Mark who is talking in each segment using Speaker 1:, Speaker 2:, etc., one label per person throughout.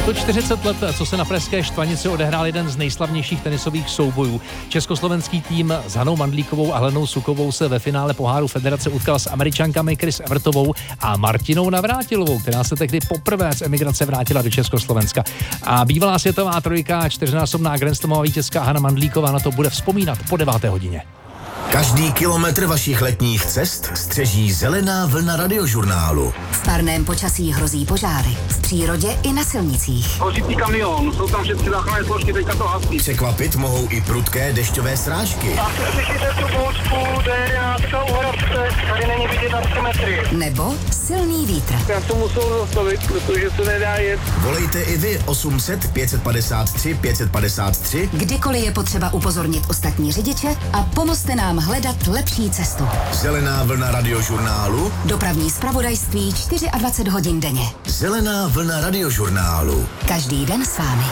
Speaker 1: To 40 let, co se na pražské Štvanici odehrál jeden z nejslavnějších tenisových soubojů. Československý tým s Hanou Mandlíkovou a Helenou Sukovou se ve finále poháru federace utkal s Američankami Chris Evertovou a Martinou Navrátilovou, která se tehdy poprvé z emigrace vrátila do Československa. A bývalá světová trojka, čtyřnásobná grandslamová vítězka Hana Mandlíková na to bude vzpomínat po 9. hodině.
Speaker 2: Každý kilometr vašich letních cest střeží zelená vlna Radiožurnálu.
Speaker 3: V parném počasí hrozí požáry. V přírodě i na silnicích.
Speaker 4: Hořící kamion, jsou tam všechny záchranné složky, teďka to hasí.
Speaker 2: Překvapit mohou i prudké dešťové srážky.
Speaker 4: A slyšíte tu bouřku, D11 u Hradce, tady není vidět na 3 metry.
Speaker 3: Nebo silný vítr.
Speaker 4: Já to musel zastavit, protože se nedá jet.
Speaker 2: Volejte i vy 800 553 553.
Speaker 3: Kdykoliv je potřeba upozornit ostatní řidiče a pomozte nám hledat lepší cestu.
Speaker 2: Zelená vlna Radiožurnálu.
Speaker 3: Dopravní zpravodajství 24 hodin denně.
Speaker 2: Zelená vlna Radiožurnálu.
Speaker 3: Každý den s vámi.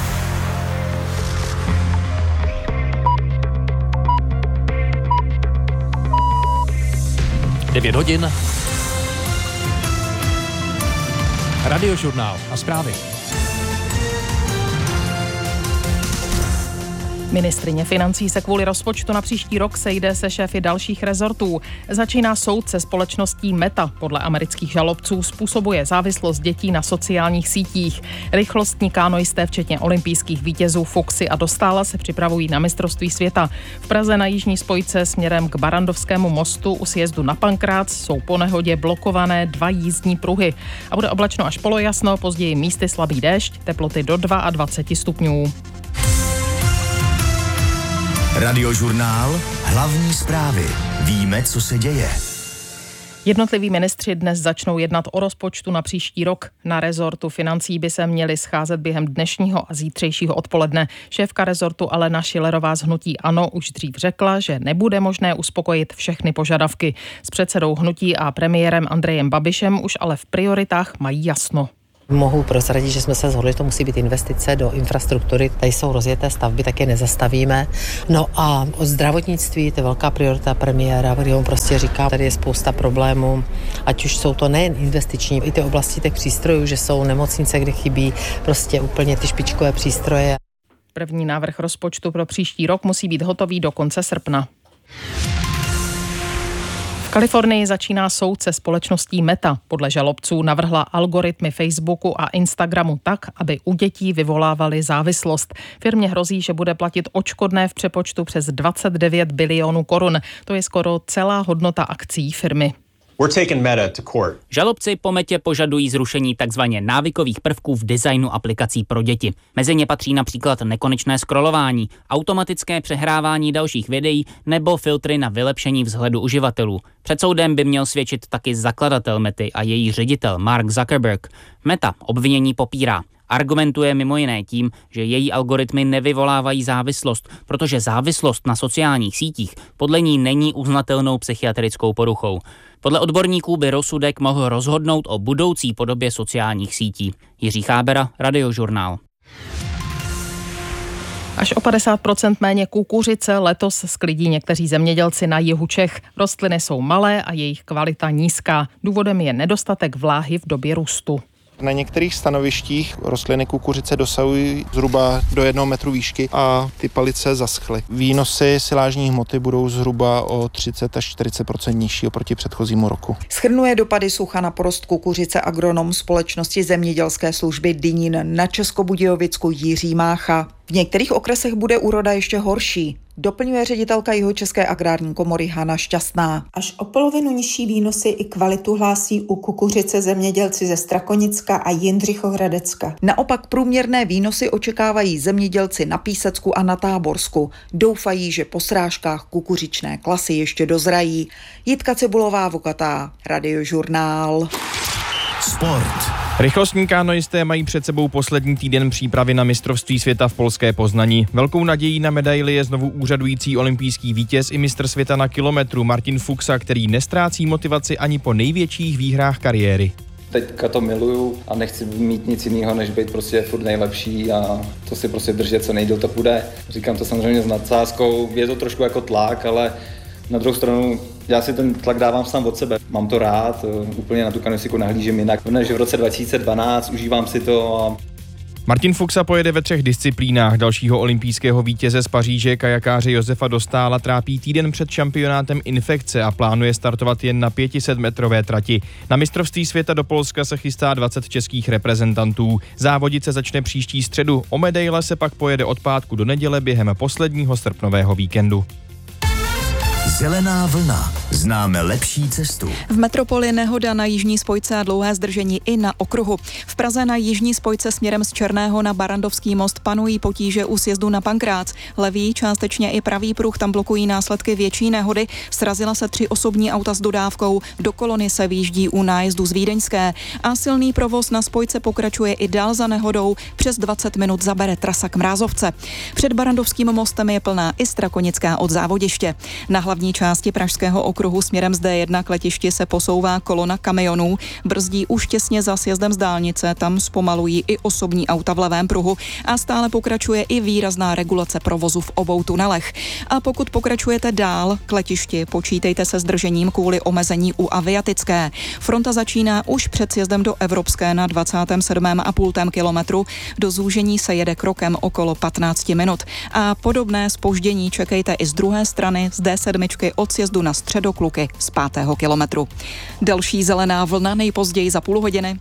Speaker 1: Devět hodin. Radiožurnál a zprávy.
Speaker 5: Ministryně financí se kvůli rozpočtu na příští rok sejde se šéfy dalších rezortů. Začíná soud se společností Meta. Podle amerických žalobců způsobuje závislost dětí na sociálních sítích. Rychlostní kánojisté, včetně olympijských vítězů Fuxy a Dostála, se připravují na mistrovství světa. V Praze na jižní spojce směrem k Barandovskému mostu u sjezdu na Pankrác jsou po nehodě blokované 2 jízdní pruhy. A bude oblačno až polojasno, později místy slabý déšť, teploty do 22 stupňů.
Speaker 2: Radiožurnál, hlavní zprávy. Víme, co se děje.
Speaker 5: Jednotliví ministři dnes začnou jednat o rozpočtu na příští rok. Na rezortu financí by se měli scházet během dnešního a zítřejšího odpoledne. Šéfka rezortu Alena Schillerová z hnutí ANO už dřív řekla, že nebude možné uspokojit všechny požadavky. S předsedou hnutí a premiérem Andrejem Babišem už ale v prioritách mají jasno.
Speaker 6: Mohu prozradit, že jsme se shodli, že to musí být investice do infrastruktury. Tady jsou rozjeté stavby, tak je nezastavíme. No a o zdravotnictví, to je velká priorita premiéra, který on prostě říká, tady je spousta problémů, ať už jsou to nejen investiční, i ty oblasti těch přístrojů, že jsou nemocnice, kde chybí prostě úplně ty špičkové přístroje.
Speaker 5: První návrh rozpočtu pro příští rok musí být hotový do konce srpna. V Kalifornii začíná soud se společností Meta. Podle žalobců navrhla algoritmy Facebooku a Instagramu tak, aby u dětí vyvolávaly závislost. Firmě hrozí, že bude platit odškodné v přepočtu přes 29 bilionů korun. To je skoro celá hodnota akcií firmy.
Speaker 7: Žalobci po Metě požadují zrušení takzvaně návykových prvků v designu aplikací pro děti. Mezi ně patří například nekonečné scrollování, automatické přehrávání dalších videí nebo filtry na vylepšení vzhledu uživatelů. Před soudem by měl svědčit taky zakladatel Mety a její ředitel Mark Zuckerberg. Meta obvinění popírá. Argumentuje mimo jiné tím, že její algoritmy nevyvolávají závislost, protože závislost na sociálních sítích podle ní není uznatelnou psychiatrickou poruchou. Podle odborníků by rozsudek mohl rozhodnout o budoucí podobě sociálních sítí. Jiří Chábera, Radiožurnál.
Speaker 5: Až o 50% méně kukuřice letos sklidí někteří zemědělci na jihu Čech. Rostliny jsou malé a jejich kvalita nízká. Důvodem je nedostatek vláhy v době růstu.
Speaker 8: Na některých stanovištích rostliny kukuřice dosahují zhruba do 1 metru výšky a ty palice zaschly. Výnosy silážní hmoty budou zhruba o 30 až 40% nižší oproti předchozímu roku.
Speaker 9: Shrnuje dopady sucha na porost kukuřice agronom společnosti zemědělské služby Dynín na Českobudějovicku Jiří Mácha. V některých okresech bude úroda ještě horší, doplňuje ředitelka Jihočeské agrární komory Hana Šťastná.
Speaker 10: Až o polovinu nižší výnosy i kvalitu hlásí u kukuřice zemědělci ze Strakonicka a Jindřichohradecka.
Speaker 9: Naopak průměrné výnosy očekávají zemědělci na Písecku a na Táborsku. Doufají, že po srážkách kukuřičné klasy ještě dozrají. Jitka Cibulová-Vokatá, Radiožurnál.
Speaker 2: Sport.
Speaker 11: Rychlostní kánojisté mají před sebou poslední týden přípravy na mistrovství světa v polské Poznani. Velkou nadějí na medaili je znovu úřadující olympijský vítěz i mistr světa na kilometru Martin Fuxa, který nestrácí motivaci ani po největších výhrách kariéry.
Speaker 12: Teďka to miluju a nechci mít nic jiného, než být prostě furt nejlepší a to si prostě držet, co nejdýl to půjde. Říkám to samozřejmě s nadsázkou, je to trošku jako tlak, ale na druhou stranu já si ten tlak dávám sám od sebe. Mám to rád, úplně na tu kanoistiku nahlížím jinak, než v roce 2012, užívám si to a
Speaker 11: Martin Fuxa pojede ve 3 disciplínách. Dalšího olympijského vítěze z Paříže, kajakáře Josefa Dostála, trápí týden před šampionátem infekce a plánuje startovat jen na 500metrové trati. Na mistrovství světa do Polska se chystá 20 českých reprezentantů. Závodit se začne příští středu. O medaile se pak pojede od pátku do neděle během posledního srpnového víkendu.
Speaker 2: Zelená vlna. Známe lepší cestu.
Speaker 13: V metropoli nehoda na jižní spojce a dlouhé zdržení i na okruhu. V Praze na jižní spojce směrem z Černého na Barrandovský most panují potíže u sjezdu na Pankrác. Levý, částečně i pravý pruh tam blokují následky větší nehody. Srazila se 3 osobní auta s dodávkou. Do kolony se výjíždí u nájezdu z Vídeňské. A silný provoz na spojce pokračuje i dál za nehodou. Přes 20 minut zabere trasa k Mrázovce. Před Barrandovským mostem je plná i Strakonická od závodiště. Na hlavní části pražského okruhu směrem z D1 k letišti se posouvá kolona kamionů, brzdí už těsně za sjezdem z dálnice, tam zpomalují i osobní auta v levém pruhu a stále pokračuje i výrazná regulace provozu v obou tunelech. A pokud pokračujete dál k letišti, počítejte se zdržením kvůli omezení u Aviatické. Fronta začíná už před sjezdem do Evropské na 27,5 kilometru, do zúžení se jede krokem okolo 15 minut. A podobné zpoždění čekejte i z druhé strany z D7 od sjezdu na Středokluky z 5. kilometru. Další zelená vlna nejpozději za půl hodiny.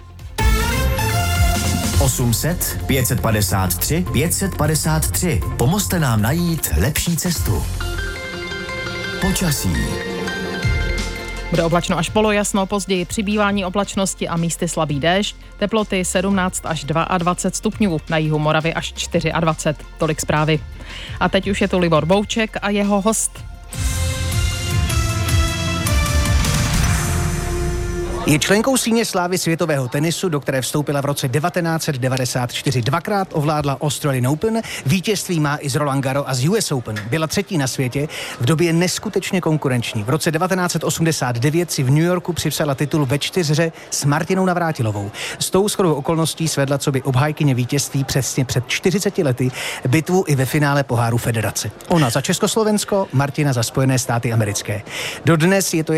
Speaker 2: 800 553 553. Pomozte nám najít lepší cestu. Počasí.
Speaker 5: Bude oblačno až polojasno, později přibývání oblačnosti a místy slabý déšť. Teploty 17 až 22 stupňů, na jihu Moravy až 24. Tolik zprávy. A teď už je tu Libor Bouček a jeho host.
Speaker 14: Je členkou síně slávy světového tenisu, do které vstoupila v roce 1994. Dvakrát ovládla Australian Open, vítězství má i z Roland Garros a z US Open. Byla 3. na světě, v době neskutečně konkurenční. V roce 1989 si v New Yorku připsala titul ve 4 s Martinou Navrátilovou. S tou shodou okolností svedla coby obhájkyně vítězství přesně před 40 lety bitvu i ve finále poháru Federace. Ona za Československo, Martina za Spojené státy americké. Dodnes je to